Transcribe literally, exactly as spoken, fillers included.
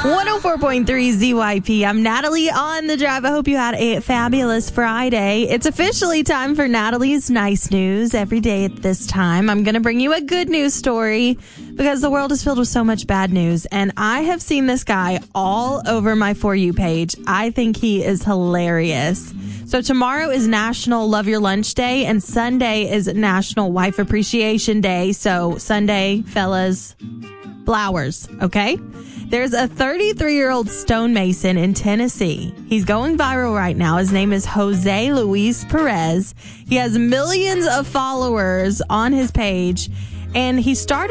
one oh four point three Z Y P. I'm Natalie on the drive. I hope you had a fabulous Friday. It's officially time for Natalie's Nice News. Every day at this time, I'm going to bring you a good news story because the world is filled with so much bad news. And I have seen this guy all over my For You page. I think he is hilarious. So tomorrow is National Love Your Lunch Day and Sunday is National Wife Appreciation Day. So Sunday, fellas, flowers, okay? There's a thirty-three-year-old stonemason in Tennessee. He's going viral right now. His name is Jose Luis Perez. He has millions of followers on his page, and he started